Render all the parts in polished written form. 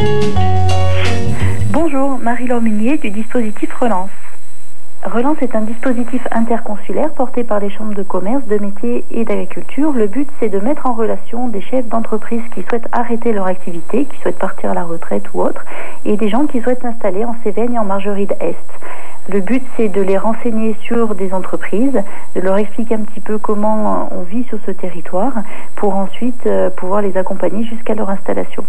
Bonjour, Marie-Laure Munier du dispositif Relance. Relance est un dispositif interconsulaire porté par les chambres de commerce, de métiers et d'agriculture. Le but, c'est de mettre en relation des chefs d'entreprise qui souhaitent arrêter leur activité, qui souhaitent partir à la retraite ou autre, et des gens qui souhaitent s'installer en Cévennes et en Margeride Est. Le but, c'est de les renseigner sur des entreprises, de leur expliquer un petit peu comment on vit sur ce territoire, pour ensuite pouvoir les accompagner jusqu'à leur installation.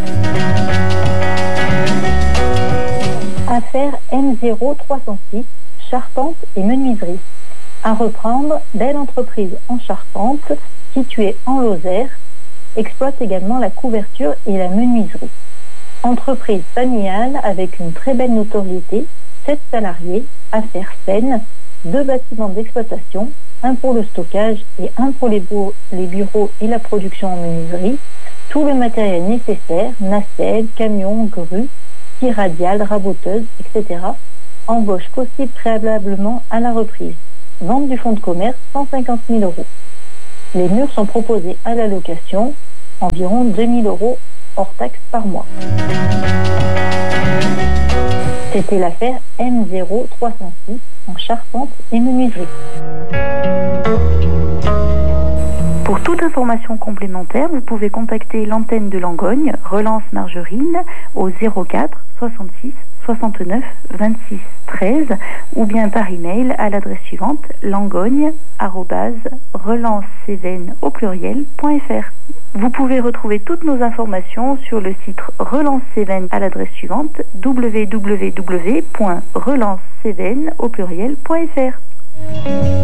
Affaire M0306, charpente et menuiserie. À reprendre, belle entreprise en charpente, située en Lozère, exploite également la couverture et la menuiserie. Entreprise familiale avec une très belle notoriété, 7 salariés, affaires saines, 2 bâtiments d'exploitation, un pour le stockage et un pour les bureaux et la production en menuiserie, tout le matériel nécessaire, nacelles, camions, grues, scie radiale, raboteuse, etc. Embauche possible préalablement à la reprise. Vente du fonds de commerce, 150 000 €. Les murs sont proposés à la location, environ 2 000 € hors taxes par mois. C'était l'affaire M0306 en charpente et menuiserie. Pour toute information complémentaire, vous pouvez contacter l'antenne de Langogne, Relance Margerine, au 04 66 69 26 13 ou bien par email à l'adresse suivante langogne@relancecévennes.fr. Vous pouvez retrouver toutes nos informations sur le site Relance Cévennes à l'adresse suivante www.relancecévennes.fr.